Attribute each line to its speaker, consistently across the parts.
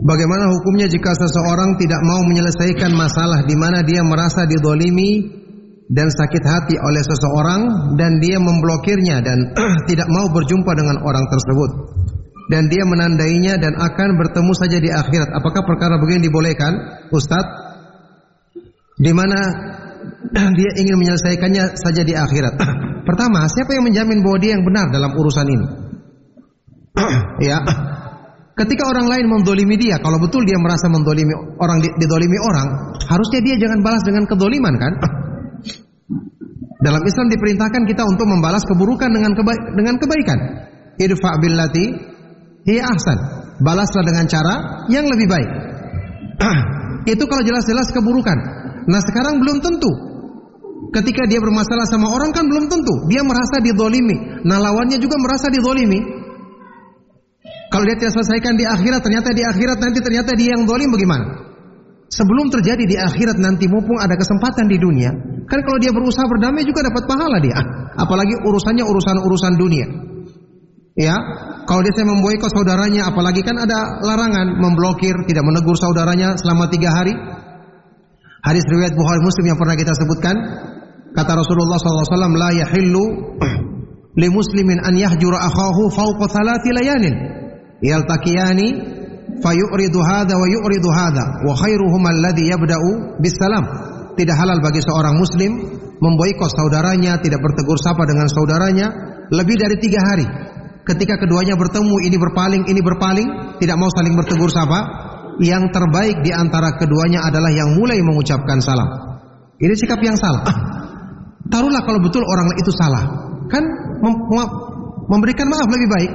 Speaker 1: Bagaimana hukumnya jika seseorang tidak mau menyelesaikan masalah di mana dia merasa didolimi dan sakit hati oleh seseorang dan dia memblokirnya dan tidak mau berjumpa dengan orang tersebut dan dia menandainya dan akan bertemu saja di akhirat? Apakah perkara begini dibolehkan, Ustaz? Di mana dia ingin menyelesaikannya saja di akhirat. Pertama, siapa yang menjamin bahwa dia yang benar dalam urusan ini? Ya. Ketika orang lain mendolimi dia, kalau betul dia merasa mendolimi orang, didolimi orang, harusnya dia jangan balas dengan kedoliman, kan? Dalam Islam diperintahkan kita untuk membalas keburukan dengan kebaikan. Idfa billati hiya ahsan. Balaslah dengan cara yang lebih baik. Itu kalau jelas-jelas keburukan. Nah, sekarang belum tentu. Ketika dia bermasalah sama orang kan belum tentu dia merasa didolimi. Nah, lawannya juga merasa didolimi. Kalau dia tidak selesaikan di akhirat, ternyata di akhirat nanti ternyata dia yang dolim, bagaimana? Sebelum terjadi di akhirat nanti, mumpung ada kesempatan di dunia, kan kalau dia berusaha berdamai juga dapat pahala dia. Apalagi urusannya urusan dunia. Ya, kalau dia memboikot saudaranya, apalagi kan ada larangan memblokir, tidak menegur saudaranya selama 3 hari. Hadis riwayat Bukhari Muslim yang pernah kita sebutkan, kata Rasulullah SAW, la yahillu li muslimin an yahjura akhahu fawqa 3 layanin yaltaqiyani fayuridu hadha wa yuridu hadha wa khairuhum alladhi yabda'u bisalam. Tidak halal bagi seorang muslim memboikot saudaranya, tidak bertegur sapa dengan saudaranya lebih dari 3 hari. Ketika keduanya bertemu, ini berpaling, tidak mau saling bertegur sapa, yang terbaik di antara keduanya adalah yang mulai mengucapkan salam. Ini sikap yang salah. Taruhlah kalau betul orang itu salah, kan memberikan maaf lebih baik.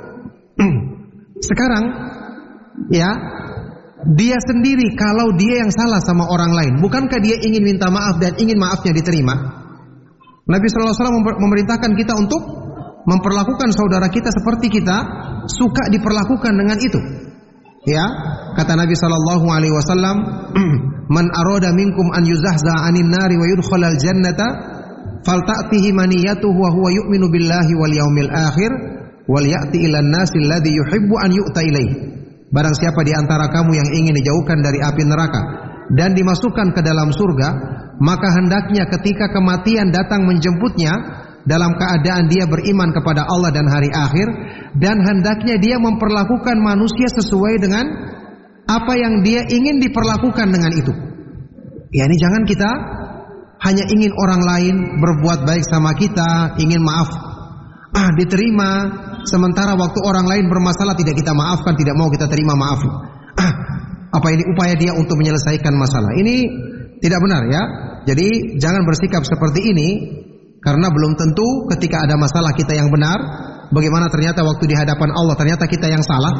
Speaker 1: Sekarang ya, dia sendiri kalau dia yang salah sama orang lain, bukankah dia ingin minta maaf dan ingin maafnya diterima? Nabi sallallahu alaihi wasallam memerintahkan kita untuk memperlakukan saudara kita seperti kita suka diperlakukan dengan itu. Ya, kata Nabi sallallahu alaihi wasallam, "Man arada minkum an yuzahza 'anil nari wa yudkhalal jannata falta'tihi maniyatuhu wa huwa yu'minu billahi wal yaumil akhir wal ya'ti ilan nasi alladhi yuhibbu an yu'ta ilaihi." Barang siapa di antara kamu yang ingin dijauhkan dari api neraka dan dimasukkan ke dalam surga, maka hendaknya ketika kematian datang menjemputnya dalam keadaan dia beriman kepada Allah dan hari akhir, dan hendaknya dia memperlakukan manusia sesuai dengan apa yang dia ingin diperlakukan dengan itu. Ya, ini jangan kita hanya ingin orang lain berbuat baik sama kita, ingin maaf diterima, sementara waktu orang lain bermasalah tidak kita maafkan, tidak mau kita terima maaf. Apa ini upaya dia untuk menyelesaikan masalah? Ini tidak benar ya. Jadi jangan bersikap seperti ini, karena belum tentu ketika ada masalah kita yang benar. Bagaimana ternyata waktu di hadapan Allah ternyata kita yang salah.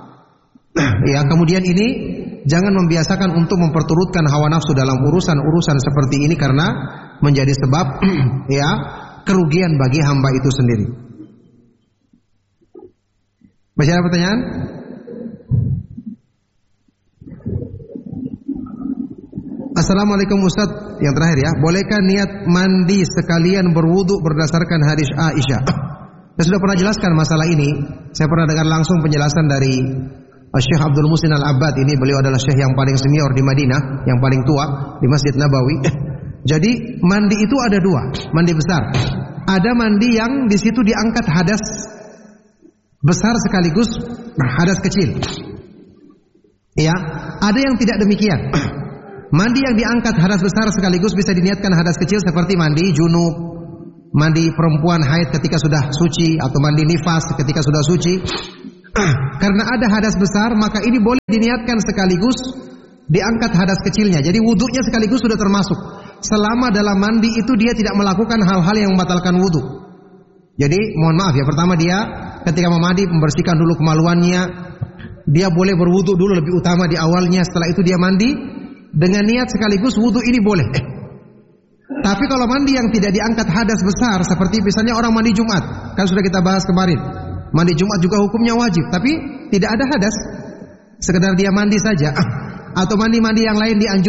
Speaker 1: Ya, kemudian ini jangan membiasakan untuk memperturutkan hawa nafsu dalam urusan-urusan seperti ini, karena menjadi sebab ya kerugian bagi hamba itu sendiri. Masih ada pertanyaan? Assalamualaikum Ustaz, yang terakhir ya, bolehkah niat mandi sekalian berwudu berdasarkan hadis Aisyah? Saya sudah pernah jelaskan masalah ini. Saya pernah dengar langsung penjelasan dari Syekh Abdul Muhsin Al-Abbad. Ini beliau adalah syekh yang paling senior di Madinah, yang paling tua di Masjid Nabawi. Jadi mandi itu ada 2, mandi besar. Ada mandi yang di situ diangkat hadas besar sekaligus hadas kecil. Ya, ada yang tidak demikian. Mandi yang diangkat hadas besar sekaligus bisa diniatkan hadas kecil, seperti mandi junub, mandi perempuan haid ketika sudah suci, atau mandi nifas ketika sudah suci. Karena ada hadas besar, maka ini boleh diniatkan sekaligus diangkat hadas kecilnya. Jadi wudunya sekaligus sudah termasuk, selama dalam mandi itu dia tidak melakukan hal-hal yang membatalkan wudu. Jadi mohon maaf ya, pertama dia ketika memandi membersihkan dulu kemaluannya. Dia boleh berwudu dulu lebih utama di awalnya. Setelah itu dia mandi dengan niat sekaligus wudu, ini boleh. Tapi kalau mandi yang tidak diangkat hadas besar, seperti misalnya orang mandi Jumat, kan sudah kita bahas kemarin, mandi Jumat juga hukumnya wajib, tapi tidak ada hadas, sekedar dia mandi saja. Atau mandi-mandi yang lain dianjurkan